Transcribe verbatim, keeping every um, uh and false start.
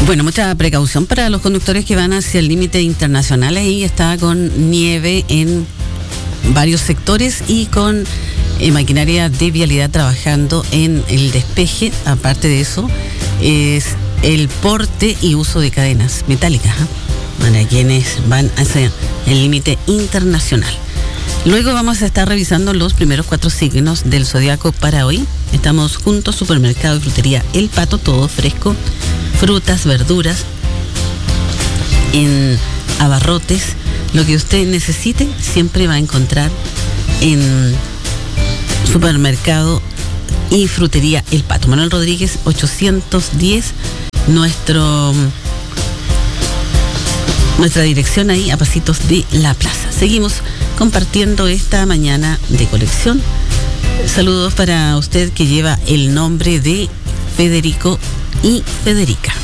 Bueno, mucha precaución para los conductores que van hacia el límite internacional. Ahí está con nieve en varios sectores y con eh, maquinaria de vialidad trabajando en el despeje. Aparte de eso, es el porte y uso de cadenas metálicas, ¿eh? para quienes van hacia el límite internacional. Luego vamos a estar revisando los primeros cuatro signos del zodiaco para hoy. Estamos juntos, supermercado y frutería El Pato, todo fresco, frutas, verduras, en abarrotes. Lo que usted necesite siempre va a encontrar en supermercado y frutería El Pato. Manuel Rodríguez ochocientos diez, nuestro nuestra dirección ahí a pasitos de la plaza. Seguimos compartiendo esta mañana de colección. Saludos para usted que lleva el nombre de Federico y Federica.